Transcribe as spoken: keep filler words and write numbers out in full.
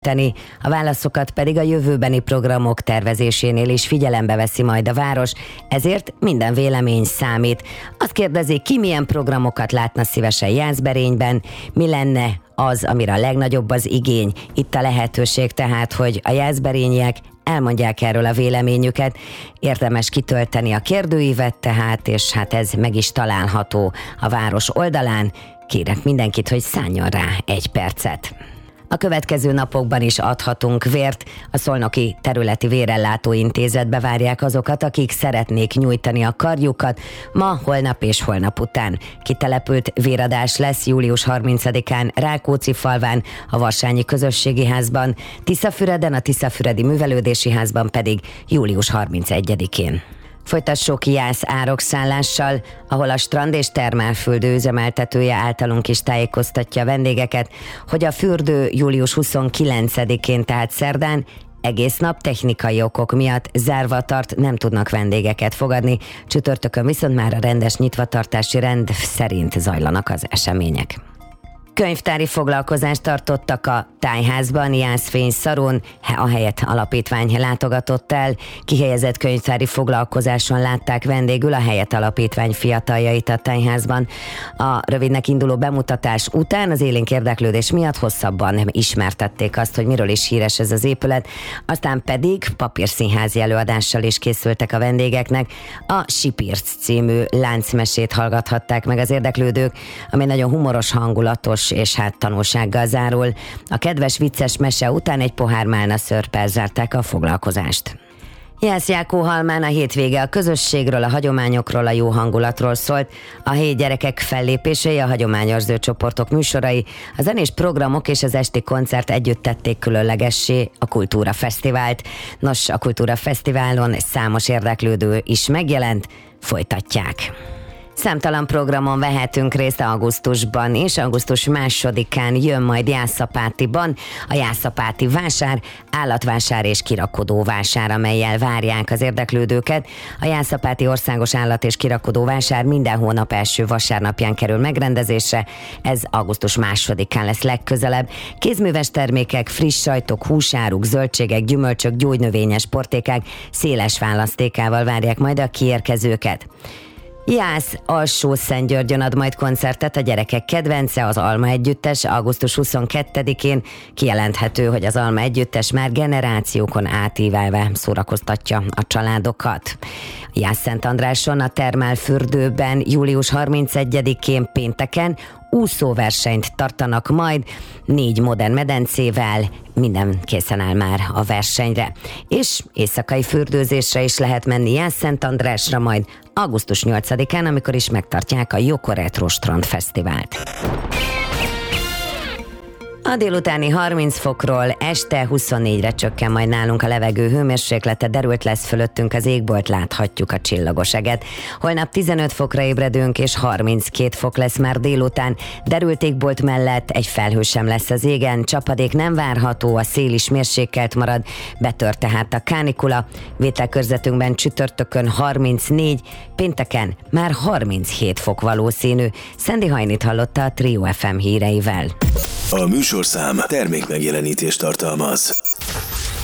tenni, a válaszokat pedig a jövőbeni programok tervezésénél is figyelembe veszi majd a város, ezért minden vélemény számít. Azt kérdezik, ki milyen programokat látna szívesen Jászberényben, mi lenne az, amire a legnagyobb az igény. Itt a lehetőség tehát, hogy a jászberényiek elmondják erről a véleményüket. Érdemes kitölteni a kérdőívet tehát, és hát ez meg is található a város oldalán. Kérek mindenkit, hogy szálljon rá egy percet. A következő napokban is adhatunk vért. A Szolnoki Területi Vérellátó Intézetbe várják azokat, akik szeretnék nyújtani a karjukat. Ma, holnap és holnap után kitelepült véradás lesz július harmincadikán Rákóczifalván, a Varsányi Közösségi Házban, Tiszafüreden, a Tiszafüredi Művelődési Házban pedig július harmincegyedikén. Folytassuk Jász árokszállással, ahol a Strand és Termálfürdő üzemeltetője általunk is tájékoztatja a vendégeket, hogy a fürdő július huszonkilencedikén, tehát szerdán, egész nap technikai okok miatt zárva tart, nem tudnak vendégeket fogadni, csütörtökön viszont már a rendes nyitvatartási rend szerint zajlanak az események. Könyvtári foglalkozást tartottak a Tájházban, Jászfény-Szarón, a Helyet Alapítvány látogatott el. Kihelyezett könyvtári foglalkozáson látták vendégül a Helyet Alapítvány fiataljait a Tájházban. A rövidnek induló bemutatás után az élénk érdeklődés miatt hosszabban ismertették azt, hogy miről is híres ez az épület, aztán pedig papírszínházi előadással is készültek a vendégeknek. A Sipirc című láncmesét hallgathatták meg az érdeklődők, ami nagyon humoros, hangulatos és hát tanulsággal zárul. A kedves vicces mese után egy pohár málna szörppel zárták a foglalkozást. Jász-Jákóhalmán a hétvége a közösségről, a hagyományokról, a jó hangulatról szólt. A helyi gyerekek fellépései, a hagyományőrző csoportok műsorai, a zenés programok és az esti koncert együtt tették különlegessé a Kultúra Fesztivált. Nos, a Kultúra Fesztiválon számos érdeklődő is megjelent, folytatják. Számtalan programon vehetünk részt augusztusban, és augusztus másodikán jön majd Jászapátiban a Jászapáti vásár, állatvásár és kirakodóvásár, amellyel várják az érdeklődőket. A Jászapáti Országos Állat- és Kirakodóvásár minden hónap első vasárnapján kerül megrendezésre, ez augusztus másodikán lesz legközelebb. Kézműves termékek, friss sajtok, húsáruk, zöldségek, gyümölcsök, gyógynövényes portékák széles választékával várják majd a kiérkezőket. Jász Alsó-Szentgyörgyön ad majd koncertet a gyerekek kedvence, az Alma Együttes augusztus huszonkettedikén. Kijelenthető, hogy az Alma Együttes már generációkon átívelve szórakoztatja a családokat. Jász-Szentandráson a Termálfürdőben július harmincegyedikén pénteken úszóversenyt tartanak majd, négy modern medencével, minden készen áll már a versenyre. És éjszakai fürdőzésre is lehet menni Jász-Szentandrásra majd augusztus nyolcadikán, amikor is megtartják a Joko Retro Strand Fesztivált. A délutáni harminc fokról este huszonnégyre csökken majd nálunk a levegő hőmérséklete, derült lesz fölöttünk az égbolt, láthatjuk a csillagos eget. Holnap tizenöt fokra ébredünk, és harminckét fok lesz már délután. Derült égbolt mellett egy felhő sem lesz az égen, csapadék nem várható, a szél is mérsékelt marad, betört tehát a kánikula. Vételkörzetünkben csütörtökön harmincnégy, pénteken már harminchét fok valószínű. Szendi Hajnit hallotta a Trio ef em híreivel. A műsorszám termékmegjelenítést tartalmaz.